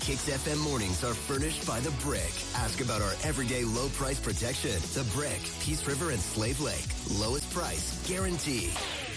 Kicks FM mornings are furnished by The Brick. Ask about our everyday low price protection. The Brick, Peace River and Slave Lake. Lowest price guaranteed.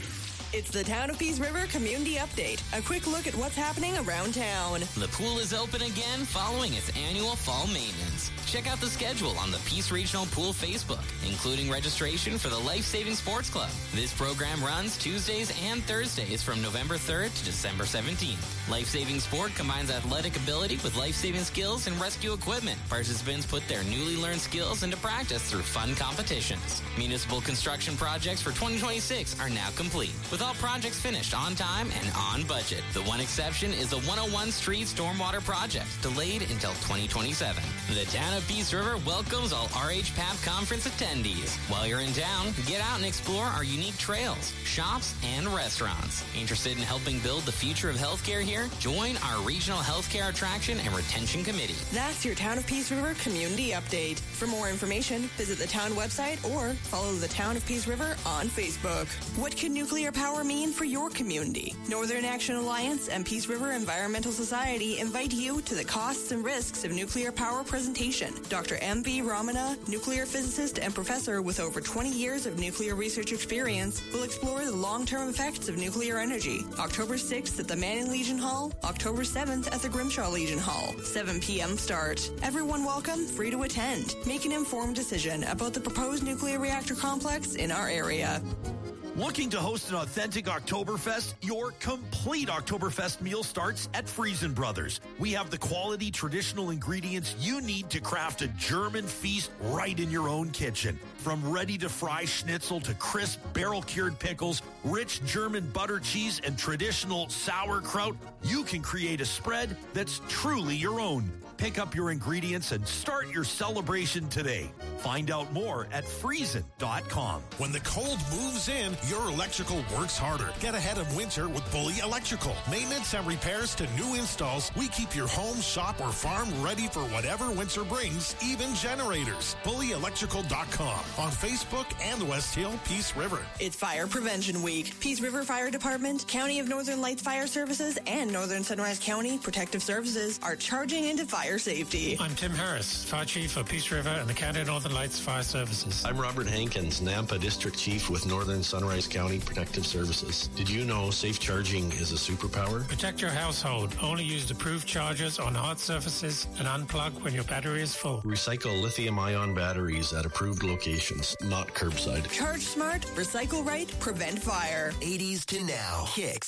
It's the Town of Peace River Community Update. A quick look at what's happening around town. The pool is open again following its annual fall maintenance. Check out the schedule on the Peace Regional Pool Facebook, including registration for the Life Saving Sports Club. This program runs Tuesdays and Thursdays from November 3rd to December 17th. Life Saving Sport combines athletic ability with life-saving skills and rescue equipment. Participants put their newly learned skills into practice through fun competitions. Municipal construction projects for 2026 are now complete, with all projects finished on time and on budget. The one exception is the 101 Street Stormwater Project, delayed until 2027. The Town of Peace River welcomes all RHPAP conference attendees. While you're in town, get out and explore our unique trails, shops, and restaurants. Interested in helping build the future of healthcare here? Join our Regional Healthcare Attraction and Retention Committee. That's your Town of Peace River Community Update. For more information, visit the town website or follow the Town of Peace River on Facebook. What can nuclear power mean for your community? Northern Action Alliance and Peace River Environmental Society invite you to the costs and risks of nuclear power presentation. Dr. M.V. Ramana, nuclear physicist and professor with over 20 years of nuclear research experience, will explore the long-term effects of nuclear energy. October 6th at the Manning Legion Hall, October 7th at the Grimshaw Legion Hall, 7 p.m. start. Everyone welcome, free to attend. Make an informed decision about the proposed nuclear reactor complex in our area. Looking to host an authentic Oktoberfest? Your complete Oktoberfest meal starts at Friesen Brothers. We have the quality traditional ingredients you need to craft a German feast right in your own kitchen. From ready-to-fry schnitzel to crisp barrel-cured pickles, rich German butter cheese, and traditional sauerkraut, you can create a spread that's truly your own. Pick up your ingredients and start your celebration today. Find out more at Friesen.com. When the cold moves in, your electrical works harder. Get ahead of winter with Bully Electrical. Maintenance and repairs to new installs. We keep your home, shop, or farm ready for whatever winter brings, even generators. BullyElectrical.com. On Facebook and West Hill, Peace River. It's Fire Prevention Week. Peace River Fire Department, County of Northern Lights Fire Services, and Northern Sunrise County Protective Services are charging into fire safety. I'm Tim Harris, Fire Chief for Peace River and the County of Northern Lights Fire Services. I'm Robert Hankins, Nampa District Chief with Northern Sunrise County Protective Services. Did you know safe charging is a superpower? Protect your household. Only use approved chargers on hard surfaces and unplug when your battery is full. Recycle lithium-ion batteries at approved locations, not curbside. Charge smart, recycle right, prevent fire. 80s to now. Kicks